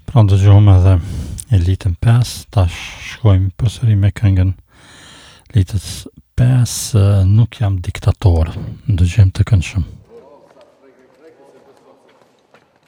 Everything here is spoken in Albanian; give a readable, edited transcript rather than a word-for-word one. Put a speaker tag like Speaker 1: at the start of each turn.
Speaker 1: Pra ndëgjojmë edhe Elitën 5, tash shkojmë përsëri me këngën Elitës 5, Nuk jam diktator. Ndëgjojmë të këndshëm.